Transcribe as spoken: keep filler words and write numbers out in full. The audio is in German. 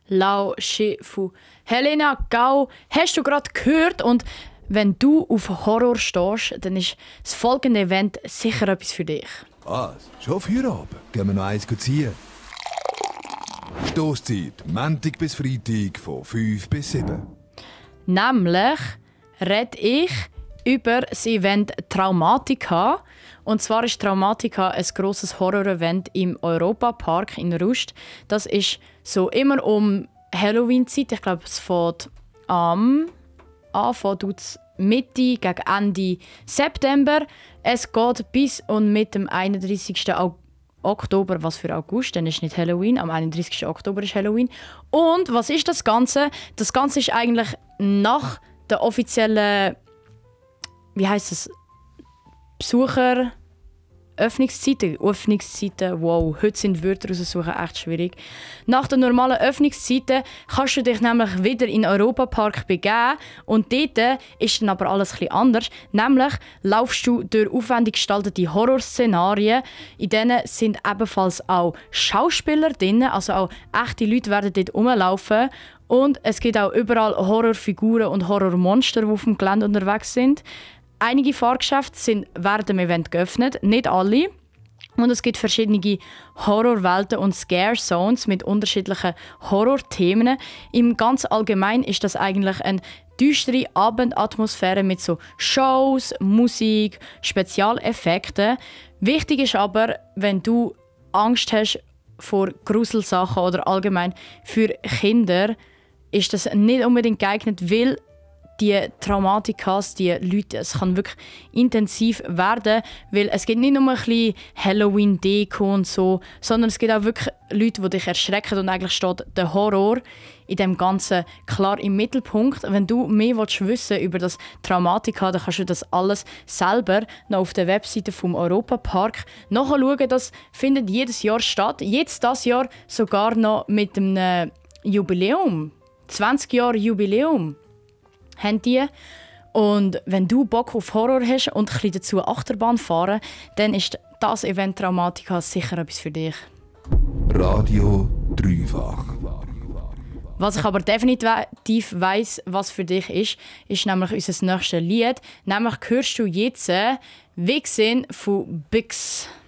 Lao Shi von Helena Gau hast du gerade gehört. Und wenn du auf Horror stehst, dann ist das folgende Event sicher etwas für dich. Was? Schon Feierabend? Gehen wir noch eins ziehen? Stosszeit, Montag bis Freitag von fünf bis sieben. Nämlich rede ich über das Event Traumatica. Und zwar ist Traumatica ein grosses Horror-Event im Europapark in Rust. Das ist so immer um Halloween-Zeit. Ich glaube, es fängt am Anfang Mitte gegen Ende September. Es geht bis und mit dem einunddreißigsten Oktober, was für August, dann ist nicht Halloween, am einunddreißigsten Oktober ist Halloween. Und was ist das Ganze? Das Ganze ist eigentlich nach der offiziellen, wie heisst es, Besucher Öffnungszeiten, Öffnungszeiten, wow, heute sind Wörter raussuchen echt schwierig. Nach den normalen Öffnungszeiten kannst du dich nämlich wieder in den Europapark begeben und dort ist dann aber alles etwas anders. Nämlich laufst du durch aufwendig gestaltete Horrorszenarien. In denen sind ebenfalls auch Schauspieler drin, also auch echte Leute werden dort rumlaufen. Und es gibt auch überall Horrorfiguren und Horrormonster, die auf dem Gelände unterwegs sind. Einige Fahrgeschäfte sind während dem Event geöffnet, nicht alle. Und es gibt verschiedene Horrorwelten und Scare Zones mit unterschiedlichen Horrorthemen. Im ganz Allgemeinen ist das eigentlich eine düstere Abendatmosphäre mit so Shows, Musik, Spezialeffekten. Wichtig ist aber, wenn du Angst hast vor Gruselsachen oder allgemein für Kinder, ist das nicht unbedingt geeignet, weil die Traumatikas, die Leute, es kann wirklich intensiv werden, weil es gibt nicht nur ein bisschen Halloween-Deko und so, sondern es gibt auch wirklich Leute, die dich erschrecken und eigentlich steht der Horror in dem Ganzen klar im Mittelpunkt. Wenn du mehr wissen willst über das Traumatika, dann kannst du das alles selber noch auf der Webseite vom Europapark nachschauen. Das findet jedes Jahr statt. Jetzt das Jahr sogar noch mit einem Jubiläum, zwanzig Jahre Jubiläum. Haben die. Und wenn du Bock auf Horror hast und ein bisschen dazu Achterbahn fahren, dann ist das Event Traumatica sicher etwas für dich. Radio Dreifach. Was ich aber definitiv weiss, was für dich ist, ist nämlich unser nächstes Lied. Nämlich hörst du jetzt «Vixen» von Bix.